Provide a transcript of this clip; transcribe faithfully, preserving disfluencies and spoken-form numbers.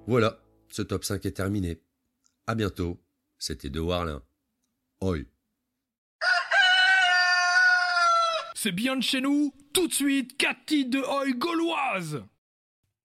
Voilà, ce top cinq est terminé. À bientôt, c'était De Warlin. Oi. C'est bien de chez nous. Tout de suite, quatre titres de Oi gauloise.